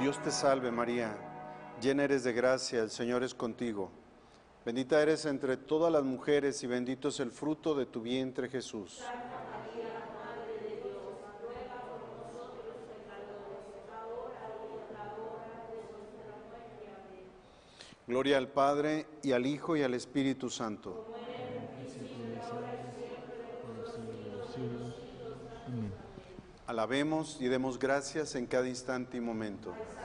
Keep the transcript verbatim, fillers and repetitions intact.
Dios te salve María, llena eres de gracia, el Señor es contigo. Bendita eres entre todas las mujeres y bendito es el fruto de tu vientre Jesús. Santa María, Madre de Dios, ruega por nosotros pecadores, ahora y en la hora de nuestra muerte. Amén. Gloria al Padre, y al Hijo, y al Espíritu Santo. Como era en el principio, ahora y siempre, por los siglos de los siglos. Amén. Alabemos y demos gracias en cada instante y momento.